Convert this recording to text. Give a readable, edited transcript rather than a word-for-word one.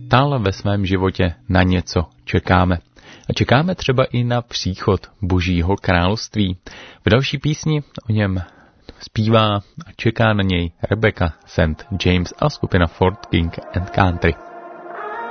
stále ve svém životě na něco čekáme. A čekáme třeba i na příchod Božího království. V další písni o něm zpívá a čeká na něj Rebecca St. James a skupina Fort King and Country.